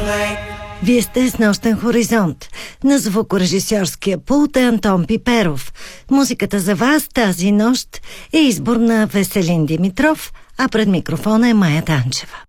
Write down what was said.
Вие сте с Нощен хоризонт. На звукорежисьорския пулт е Антон Пиперов. Музиката за вас тази нощ е избор на Веселин Димитров, а пред микрофона е Мая Танчева.